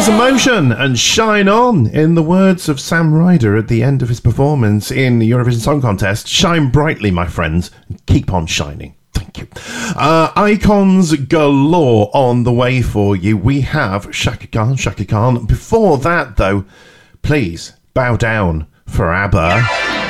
some motion and shine on. In the words of Sam Ryder at the end of his performance in the Eurovision Song Contest, shine brightly, my friends, and keep on shining. Thank you. Icons galore on the way for you. We have Shaka Khan. Before that, though, please bow down for ABBA.